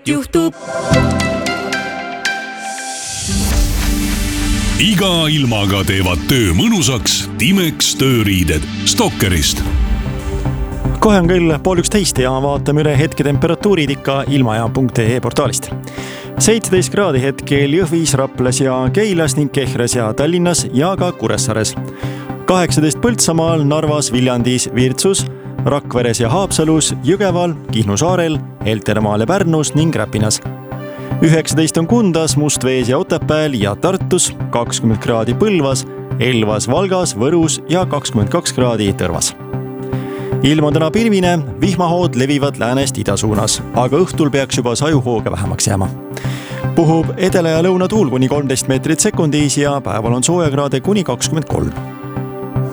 juhtub. Iga ilmaga teevad töö mõnusaks Timex tööriided Stokkerist. Kohe on kell 10:30 ja vaatame üle hetketemperatuurid ikka ilmaja.ee portaalist. 17 kraadi hetkel Jõhvis, Raplas ja Keilas ning Kehres ja Tallinnas ja ka Kuressaares. 18 Põltsamaal, Narvas, Viljandis, Virtsus, Rakveres ja Haapsalus, Jõgeval, Kihnu saarel, Heltermaal ja Pärnus ning Räpinas. 19 on Kundas, Mustvees ja Otepääl ja Tartus, 20 kraadi Põlvas, Elvas, Valgas, Võrus ja 22 kraadi Tõrvas. Ilm on täna pilvine, vihmahood levivad läänest ida suunas, aga õhtul peaks juba sajuhooga vähemaks jääma. Puhub edela- ja lõunatuul kuni 13 meetrit sekundis ja päeval on soojakraade kuni 23.